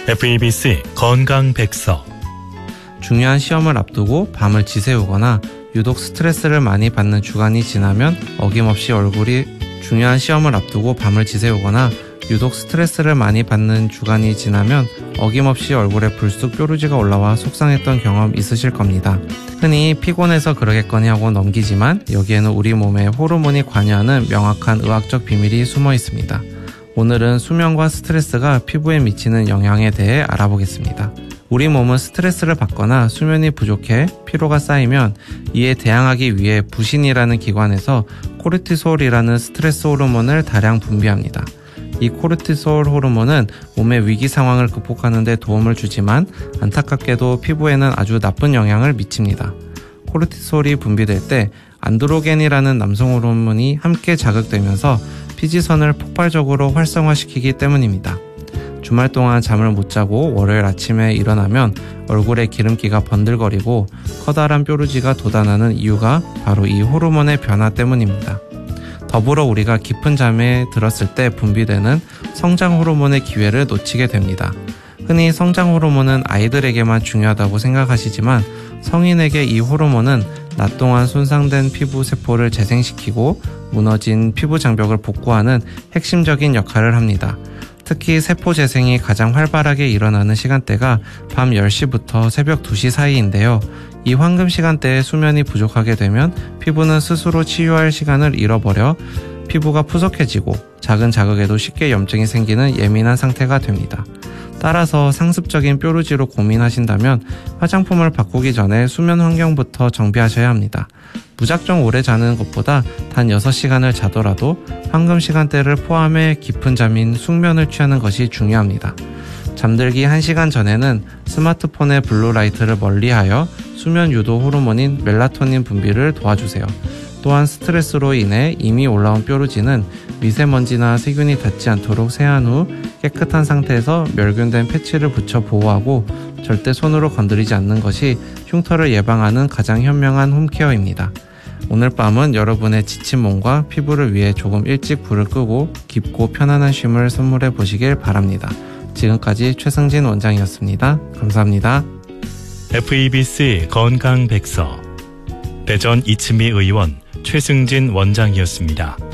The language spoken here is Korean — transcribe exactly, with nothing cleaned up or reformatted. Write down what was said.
에프이비씨 건강백서. 중요한 시험을 앞두고 밤을 지새우거나 유독 스트레스를 많이 받는 주간이 지나면 어김없이 얼굴이 중요한 시험을 앞두고 밤을 지새우거나 유독 스트레스를 많이 받는 주간이 지나면 어김없이 얼굴에 불쑥 뾰루지가 올라와 속상했던 경험 있으실 겁니다. 흔히 피곤해서 그러겠거니 하고 넘기지만 여기에는 우리 몸의 호르몬이 관여하는 명확한 의학적 비밀이 숨어 있습니다. 오늘은 수면과 스트레스가 피부에 미치는 영향에 대해 알아보겠습니다. 우리 몸은 스트레스를 받거나 수면이 부족해 피로가 쌓이면 이에 대항하기 위해 부신이라는 기관에서 코르티솔이라는 스트레스 호르몬을 다량 분비합니다. 이 코르티솔 호르몬은 몸의 위기 상황을 극복하는 데 도움을 주지만 안타깝게도 피부에는 아주 나쁜 영향을 미칩니다. 코르티솔이 분비될 때 안드로겐이라는 남성 호르몬이 함께 자극되면서 피지선을 폭발적으로 활성화시키기 때문입니다. 주말 동안 잠을 못 자고 월요일 아침에 일어나면 얼굴에 기름기가 번들거리고 커다란 뾰루지가 돋아나는 이유가 바로 이 호르몬의 변화 때문입니다. 더불어 우리가 깊은 잠에 들었을 때 분비되는 성장 호르몬의 기회를 놓치게 됩니다. 흔히 성장 호르몬은 아이들에게만 중요하다고 생각하시지만 성인에게 이 호르몬은 낮 동안 손상된 피부 세포를 재생시키고 무너진 피부 장벽을 복구하는 핵심적인 역할을 합니다. 특히 세포 재생이 가장 활발하게 일어나는 시간대가 밤 열 시부터 새벽 두 시 사이인데요. 이 황금 시간대에 수면이 부족하게 되면 피부는 스스로 치유할 시간을 잃어버려 피부가 푸석해지고 작은 자극에도 쉽게 염증이 생기는 예민한 상태가 됩니다. 따라서 상습적인 뾰루지로 고민하신다면 화장품을 바꾸기 전에 수면 환경부터 정비하셔야 합니다. 무작정 오래 자는 것보다 단 여섯 시간을 자더라도 황금 시간대를 포함해 깊은 잠인 숙면을 취하는 것이 중요합니다. 잠들기 한 시간 전에는 스마트폰의 블루라이트를 멀리하여 수면 유도 호르몬인 멜라토닌 분비를 도와주세요. 또한 스트레스로 인해 이미 올라온 뾰루지는 미세먼지나 세균이 닿지 않도록 세안 후 깨끗한 상태에서 멸균된 패치를 붙여 보호하고 절대 손으로 건드리지 않는 것이 흉터를 예방하는 가장 현명한 홈케어입니다. 오늘 밤은 여러분의 지친 몸과 피부를 위해 조금 일찍 불을 끄고 깊고 편안한 쉼을 선물해 보시길 바랍니다. 지금까지 최승진 원장이었습니다. 감사합니다. 에프이비씨 건강백서 대전 이츠미 의원 최승진 원장이었습니다.